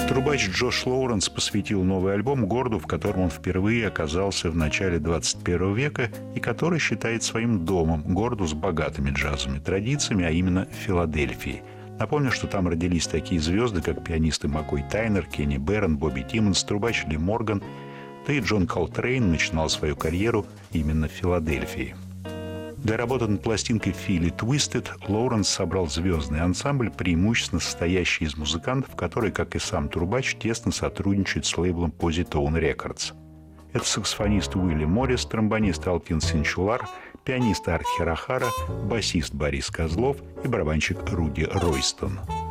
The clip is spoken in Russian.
Трубач Джош Лоуренс посвятил новый альбом городу, в котором он впервые оказался в начале 21 века и который считает своим домом, городу с богатыми джазовыми традициями, а именно Филадельфией. Напомню, что там родились такие звезды, как пианисты Маккой Тайнер, Кенни Берон, Бобби Тиммонс, трубач Ли Морган, да и Джон Колтрейн начинал свою карьеру именно в Филадельфии. Для работы над пластинкой «Feel It Twisted» Лоуренс собрал звездный ансамбль, преимущественно состоящий из музыкантов, которые, как и сам трубач, тесно сотрудничают с лейблом Positone Records. Это саксофонист Уилли Моррис, тромбонист Алпин Синчулар, пианист Арт Хирохара, басист Борис Козлов и барабанщик Руди Ройстон.